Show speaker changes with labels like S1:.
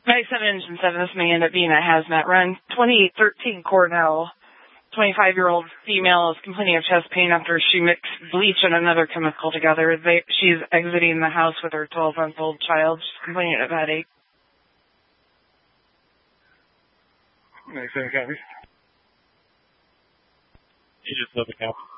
S1: 97 Engine 7, this may end up being a hazmat run. 2013 Cornell. 25-year-old female is complaining of chest pain after she mixed bleach and another chemical together. She's exiting the house with her 12-month-old child. She's complaining of headache.
S2: 97 copies. You just love the cap.